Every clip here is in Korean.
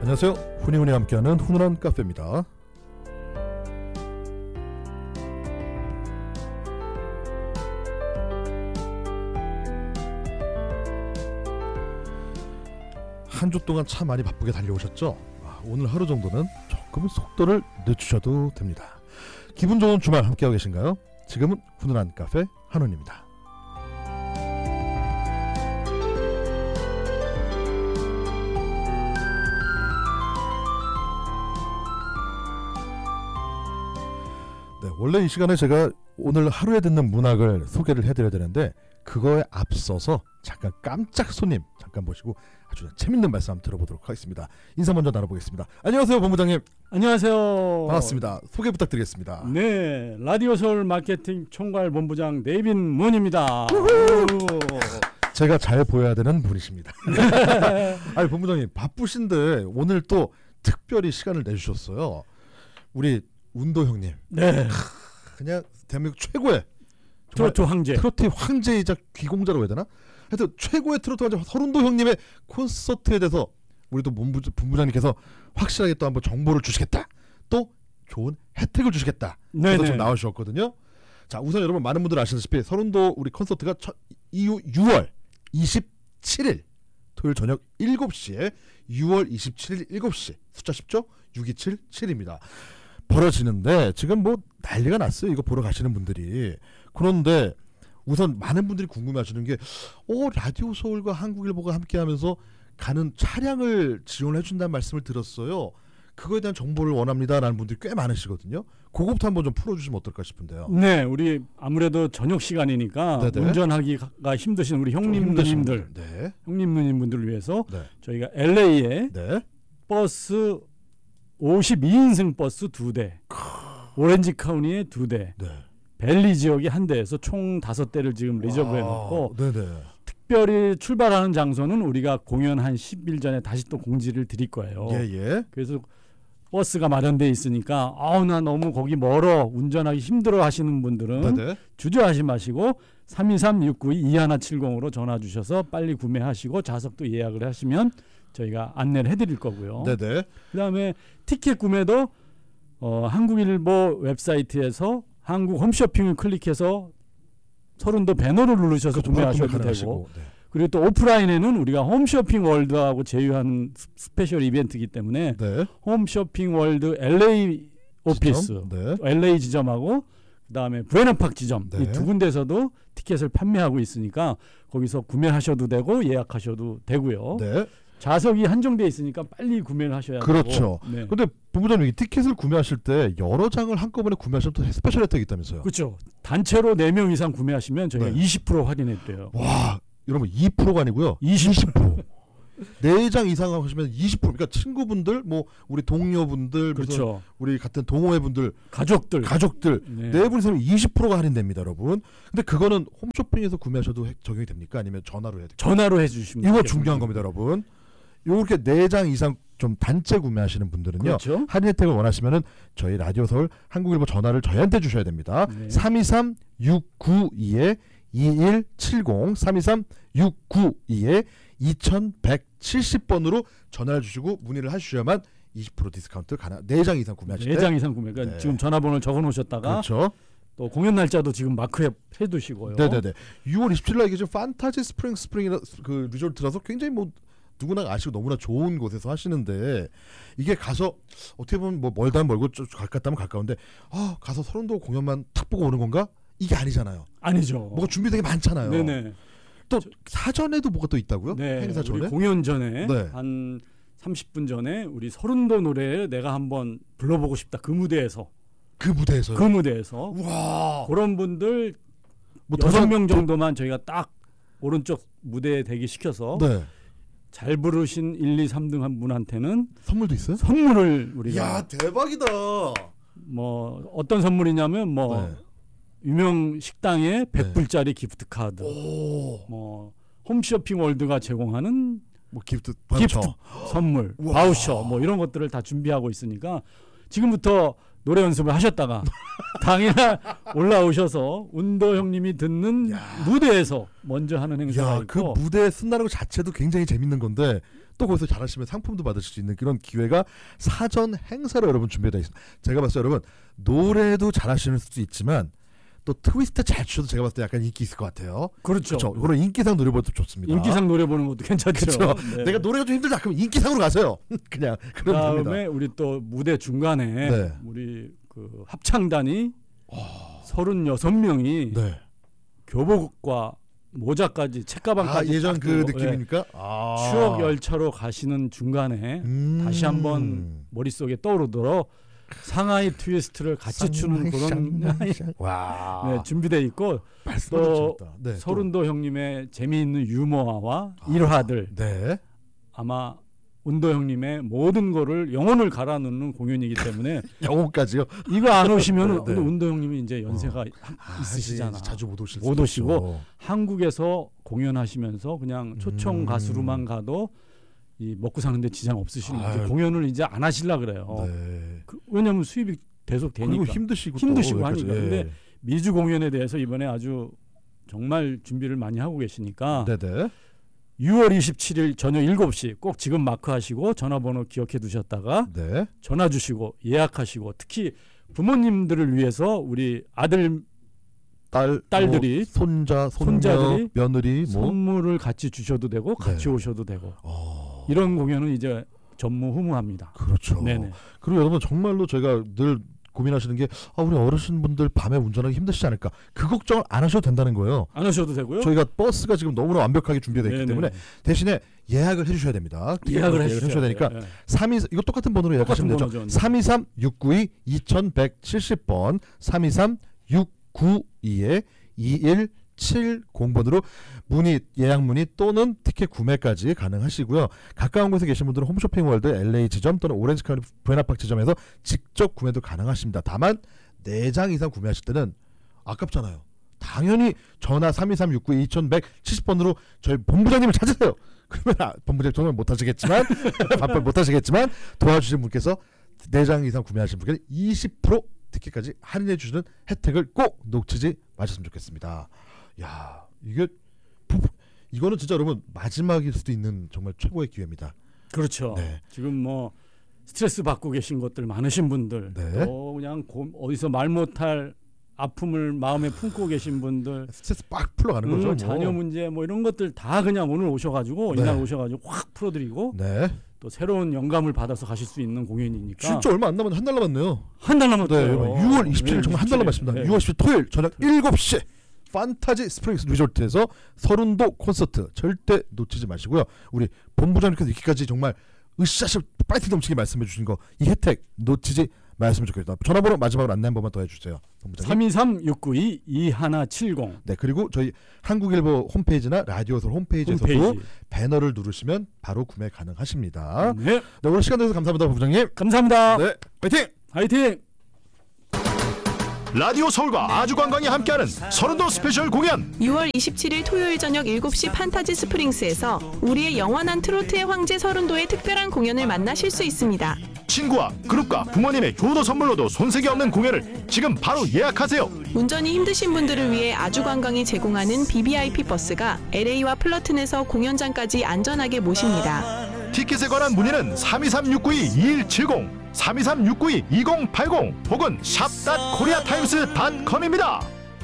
안녕하세요. 훈이훈이 함께하는 훈훈한 카페입니다. 한 주 동안 참 많이 바쁘게 달려오셨죠? 오늘 하루 정도는 조금 속도를 늦추셔도 됩니다. 기분 좋은 주말 함께하고 계신가요? 지금은 훈훈한 카페 한훈입니다. 네, 원래 이 시간에 제가 오늘 하루에 듣는 문학을 소개를 해드려야 되는데 그거에 앞서서 잠깐 깜짝 손님 잠깐 모시고 아주 재밌는 말씀 한번 들어보도록 하겠습니다. 인사 먼저 나눠보겠습니다. 안녕하세요, 본부장님. 안녕하세요. 반갑습니다. 소개 부탁드리겠습니다. 네, 라디오 서울 마케팅 총괄 본부장 데이빗 문입니다. 제가 잘 보여야 되는 분이십니다. 아니, 본부장님 바쁘신데 오늘 또 특별히 시간을 내주셨어요. 우리 운도 형님. 네. 그냥 대한민국 최고의 트로트 황제. 트로트 황제이자 귀공자라고 해야 되나? 하여튼 최고의 트로트 황제 서른도 형님의 콘서트에 대해서 우리도 본부장님께서 확실하게 또 한번 정보를 주시겠다. 또 좋은 혜택을 주시겠다. 그래서 좀 나오셨거든요. 자, 우선 여러분 많은 분들 아시다시피 서른도 우리 콘서트가 이후 6월 27일 토요일 저녁 7시에 6월 27일 7시 숫자 10죠? 6277입니다. 벌어지는데 지금 뭐 난리가 났어요. 이거 보러 가시는 분들이. 그런데 우선 많은 분들이 궁금해하시는 게 라디오 서울과 한국일보가 함께하면서 가는 차량을 지원해 준다는 말씀을 들었어요. 그거에 대한 정보를 원합니다라는 분들이 꽤 많으시거든요. 그거부터 한번 좀 풀어주시면 어떨까 싶은데요. 네, 우리 아무래도 저녁 시간이니까 네네. 운전하기가 힘드신 우리 형님 누님들, 네. 형님 누님분들을 위해서 네. 저희가 LA에 네. 버스 52인승 버스 2대, 오렌지 카운티에 2대, 네. 벨리 지역에 1대에서 총 5대를 지금 리저브해놓고 특별히 출발하는 장소는 우리가 공연 한 10일 전에 다시 또 공지를 드릴 거예요. 예. 그래서 버스가 마련돼 있으니까 나 너무 거기 멀어 운전하기 힘들어 하시는 분들은 네네. 주저하지 마시고 323-692-2170으로 전화 주셔서 빨리 구매하시고 좌석도 예약을 하시면 저희가 안내를 해드릴 거고요. 네네. 그다음에 티켓 구매도 한국일보 웹사이트에서 한국 홈쇼핑을 클릭해서 서른도 배너를 누르셔서 구매하셔도 되고 네. 그리고 또 오프라인에는 우리가 홈쇼핑 월드하고 제휴한 스페셜 이벤트이기 때문에 네. 홈쇼핑 월드 LA 오피스, 지점? 네. LA 지점하고 그다음에 브레너팍 지점 네. 이 두 군데서도 티켓을 판매하고 있으니까 거기서 구매하셔도 되고 예약하셔도 되고요. 네. 좌석이 한정돼 있으니까 빨리 구매를 하셔야 그렇죠. 되고. 네. 근데 본부장님 이 티켓을 구매하실 때 여러 장을 한꺼번에 구매하시면 또 스페셜 혜택이 있다면서요? 그렇죠. 단체로 4명 이상 구매하시면 저희가 네. 20% 할인해드려요. 와, 여러분 2%가 아니고요. 20%. 4장 이상 하시면 20%. 그러니까 친구분들, 뭐 우리 동료분들, 그렇죠. 우리 같은 동호회분들, 가족들 네 분이서 20%가 할인됩니다, 여러분. 근데 그거는 홈쇼핑에서 구매하셔도 적용이 됩니까? 아니면 전화로 해야 돼요? 전화로 해주시면 이거 중요한 겁니다, 여러분. 요렇게 4장 이상 좀 단체 구매하시는 분들은요. 그렇죠. 할인 혜택을 원하시면은 저희 라디오 서울 한국일보 전화를 저희한테 주셔야 됩니다. 네. 323-692-2170 323-692-2170번으로 전화를 주시고 문의를 하셔야만 20% 디스카운트 가능. 4장 이상 구매하실 때. 4장 이상 구매. 그러니까 지금 전화번호를 적어 놓으셨다가 그렇죠. 또 공연 날짜도 지금 마크해 두시고요. 네네네. 6월 27일 날 이게 지금 판타지 스프링이라 그 리조트라서 굉장히 뭐 누구나 아시고 너무나 좋은 곳에서 하시는데 이게 가서 어떻게 보면 뭐 멀다 멀고 좀 가깝다면 가까운데 가서 서른도 공연만 탁 보고 오는 건가? 이게 아니잖아요. 아니죠. 뭐가 준비되게 많잖아요. 네네. 또 사전에도 뭐가 또 있다고요? 네. 행사 전에? 우리 공연 전에 네. 한 30분 전에 우리 서른도 노래를 내가 한번 불러보고 싶다. 그 무대에서. 와. 그런 분들 뭐 6명 정도만 저희가 딱 오른쪽 무대에 대기시켜서 네. 잘 부르신 1, 2, 3등 한 분한테는 선물도 있어요? 선물을 우리가 야, 대박이다. 뭐 어떤 선물이냐면 뭐 네. 유명 식당에 100불짜리 기프트 카드, 오. 뭐 홈쇼핑 월드가 제공하는 뭐 기프트 선물, 우와. 바우처 뭐 이런 것들을 다 준비하고 있으니까 지금부터 노래 연습을 하셨다가 당일날 올라오셔서 운도 형님이 듣는 무대에서 먼저 하는 행사가 있고 그 무대에 쓴다는 것 자체도 굉장히 재밌는 건데 또 거기서 잘하시면 상품도 받으실 수 있는 그런 기회가 사전 행사로 여러분 준비되어 있습니다. 제가 봤을 때 여러분 노래도 잘하시는 수도 있지만 또 트위스트 잘 추셔도 제가 봤을 때 약간 인기 있을 것 같아요. 그렇죠. 그런 인기상 노려봐도 좋습니다. 인기상 노래 보는 것도 괜찮죠. 그렇죠. 네. 내가 노래가 좀 힘들다 그러면 인기상으로 가세요. 그냥 그럼 그다음에 됩니다. 우리 또 무대 중간에 네. 우리 그 합창단이 36명이 네. 교복과 모자까지 책가방까지 예전 딱 그 들고, 느낌입니까? 추억 열차로 가시는 중간에 다시 한번 머릿속에 떠오르도록 상하이 트위스트를 같이 추는 그런 와. 네, 준비되어 있고 또 네, 서른도 형님의 재미있는 유머와 일화들 네. 아마 운도 형님의 모든 거를 영혼을 갈아넣는 공연이기 때문에 영혼까지요? 이거 안 오시면 네. 운도 형님이 이제 연세가 있으시잖아. 자주 못 오실 못 수 오시고 없죠. 한국에서 공연하시면서 그냥 초청 가수로만 가도 이 먹고 사는데 지장 없으신 이제 공연을 이제 안 하시려 그래요. 네. 왜냐하면 수입이 계속 되니까. 그리고 힘드시고 하니까. 근데 미주 공연에 대해서 이번에 아주 정말 준비를 많이 하고 계시니까 네네. 6월 27일 저녁 7시 꼭 지금 마크하시고 전화번호 기억해 두셨다가 네. 전화 주시고 예약하시고 특히 부모님들을 위해서 우리 아들 딸들이 뭐 손자, 손자들이 며느리 뭐 선물을 같이 주셔도 되고 같이 오셔도 되고 이런 공연은 이제 전무후무합니다. 그렇죠. 네네. 그리고 여러분 정말로 저희가 늘 고민하시는 게 우리 어르신분들 밤에 운전하기 힘드시지 않을까? 그 걱정을 안 하셔도 된다는 거예요. 안 하셔도 되고요. 저희가 버스가 지금 너무나 완벽하게 준비되어 있기 네네. 때문에 대신에 예약을 해주셔야 됩니다. 예약을 해주셔야 되니까 네. 323 이거 똑같은 번호로 예약하시면 되죠. 323-692-2170번 323-692-2170번으로 예약 문의 또는 티켓 구매까지 가능하시고요. 가까운 곳에 계신 분들은 홈쇼핑월드 LA 지점 또는 오렌지 카운티 부에나파크 지점에서 직접 구매도 가능하십니다. 다만 4장 이상 구매하실 때는 아깝잖아요. 당연히 전화 323-692-2170번으로 저희 본부장님을 찾으세요. 그러면 본부장님 정말 못하시겠지만 바쁠 못하시겠지만 도와주신 분께서 4장 이상 구매하신 분께는 20% 티켓까지 할인해 주시는 혜택을 꼭 놓치지 마셨으면 좋겠습니다. 야, 이거는 진짜 여러분 마지막일 수도 있는 정말 최고의 기회입니다. 그렇죠. 네. 지금 뭐 스트레스 받고 계신 것들 많으신 분들 네. 또 그냥 어디서 말 못할 아픔을 마음에 품고 계신 분들 스트레스 빡 풀러가는 거죠. 자녀 문제 뭐 이런 것들 다 그냥 오늘 오셔가지고 네. 이날 오셔가지고 확 풀어드리고 네. 또 새로운 영감을 받아서 가실 수 있는 공연이니까 진짜 얼마 안 남았는데 한 달 남았네요. 한 달 남았어요. 네, 6월 27일 정말 한 달 남았습니다. 네. 6월 10일 토요일 저녁 7시 판타지 스프링스 리조트에서 서른도 콘서트 절대 놓치지 마시고요. 우리 본부장님께서 이렇게까지 정말 으쌰으쌰 파이팅 넘치게 말씀해 주신 거 이 혜택 놓치지 마셨으면 좋겠다. 전화번호 마지막으로 안내 한 번만 더 해주세요. 본부장님. 323-692-2170 네, 그리고 저희 한국일보 홈페이지나 라디오솔 홈페이지에서도 배너를 누르시면 바로 구매 가능하십니다. 네. 네, 오늘 시간 내서 감사합니다, 본부장님. 감사합니다. 네, 파이팅! 화이팅! 라디오 서울과 아주관광이 함께하는 서른도 스페셜 공연 6월 27일 토요일 저녁 7시 판타지 스프링스에서 우리의 영원한 트로트의 황제 서른도의 특별한 공연을 만나실 수 있습니다. 친구와 그룹과 부모님의 효도 선물로도 손색이 없는 공연을 지금 바로 예약하세요. 운전이 힘드신 분들을 위해 아주관광이 제공하는 BBIP 버스가 LA와 플러튼에서 공연장까지 안전하게 모십니다. 티켓에 관한 문의는 323-692-2170 323-692-2080 혹은 shop.koreatimes.com입니다.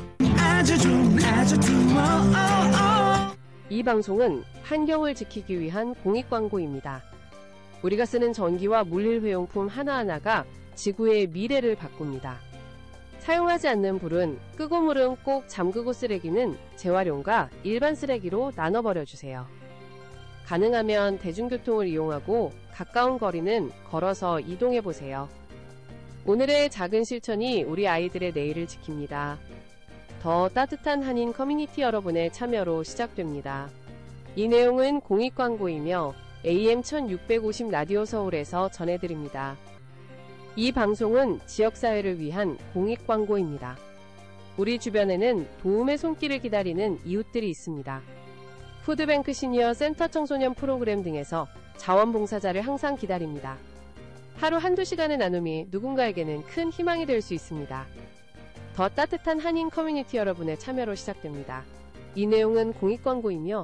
이 방송은 환경을 지키기 위한 공익광고입니다. 우리가 쓰는 전기와 물일회용품 하나하나가 지구의 미래를 바꿉니다. 사용하지 않는 불은 끄고 물은 꼭 잠그고 쓰레기는 재활용과 일반 쓰레기로 나눠버려주세요. 가능하면 대중교통을 이용하고 가까운 거리는 걸어서 이동해보세요. 오늘의 작은 실천이 우리 아이들의 내일을 지킵니다. 더 따뜻한 한인 커뮤니티 여러분의 참여로 시작됩니다. 이 내용은 공익광고이며 AM 1650 라디오 서울에서 전해드립니다. 이 방송은 지역사회를 위한 공익광고입니다. 우리 주변에는 도움의 손길을 기다리는 이웃들이 있습니다. 푸드뱅크 시니어 센터 청소년 프로그램 등에서 자원봉사자를 항상 기다립니다. 하루 한두 시간의 나눔이 누군가에게는 큰 희망이 될 수 있습니다. 더 따뜻한 한인 커뮤니티 여러분의 참여로 시작됩니다. 이 내용은 공익광고이며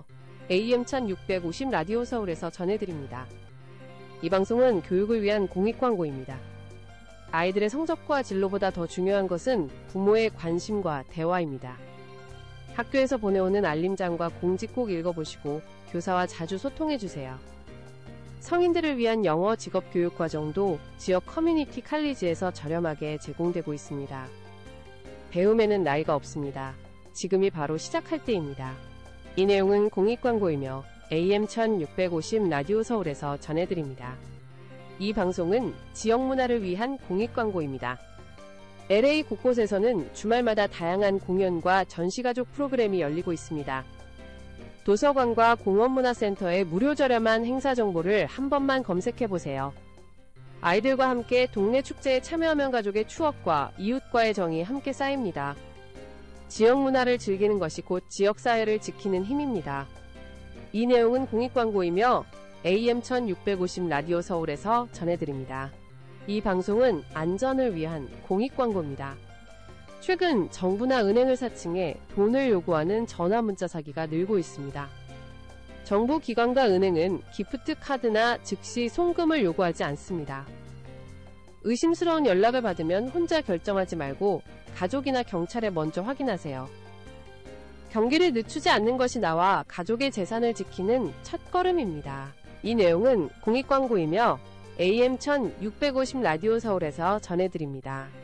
AM 1650 라디오 서울에서 전해드립니다. 이 방송은 교육을 위한 공익광고입니다. 아이들의 성적과 진로보다 더 중요한 것은 부모의 관심과 대화입니다. 학교에서 보내오는 알림장과 공지 꼭 읽어보시고 교사와 자주 소통해주세요. 성인들을 위한 영어 직업교육 과정도 지역 커뮤니티 칼리지에서 저렴하게 제공되고 있습니다. 배움에는 나이가 없습니다. 지금이 바로 시작할 때입니다. 이 내용은 공익광고이며 AM 1650 라디오 서울에서 전해드립니다. 이 방송은 지역 문화를 위한 공익광고입니다. LA 곳곳에서는 주말마다 다양한 공연과 전시가족 프로그램이 열리고 있습니다. 도서관과 공원문화센터의 무료 저렴한 행사 정보를 한 번만 검색해보세요. 아이들과 함께 동네 축제에 참여하면 가족의 추억과 이웃과의 정이 함께 쌓입니다. 지역 문화를 즐기는 것이 곧 지역사회를 지키는 힘입니다. 이 내용은 공익광고이며 AM 1650 라디오 서울에서 전해드립니다. 이 방송은 안전을 위한 공익광고입니다. 최근 정부나 은행을 사칭해 돈을 요구하는 전화문자 사기가 늘고 있습니다. 정부 기관과 은행은 기프트 카드나 즉시 송금을 요구하지 않습니다. 의심스러운 연락을 받으면 혼자 결정하지 말고 가족이나 경찰에 먼저 확인하세요. 경기를 늦추지 않는 것이 나와 가족의 재산을 지키는 첫걸음입니다. 이 내용은 공익광고이며 AM 1650 라디오 서울에서 전해드립니다.